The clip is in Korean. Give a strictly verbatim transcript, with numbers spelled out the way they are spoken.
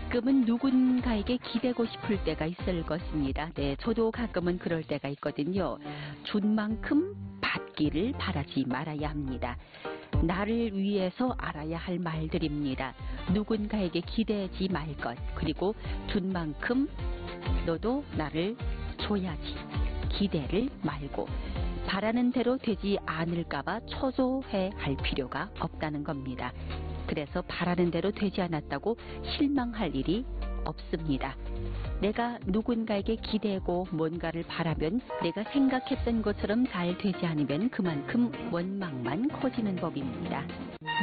가끔은 누군가에게 기대고 싶을 때가 있을 것입니다. 네, 저도 가끔은 그럴 때가 있거든요. 준 만큼 받기를 바라지 말아야 합니다. 나를 위해서 알아야 할 말들입니다. 누군가에게 기대지 말 것, 그리고 준 만큼 너도 나를 줘야지. 기대를 말고 바라는 대로 되지 않을까봐 초조해 할 필요가 없다는 겁니다. 그래서 바라는 대로 되지 않았다고 실망할 일이 없습니다. 내가 누군가에게 기대고 뭔가를 바라면 내가 생각했던 것처럼 잘 되지 않으면 그만큼 원망만 커지는 법입니다.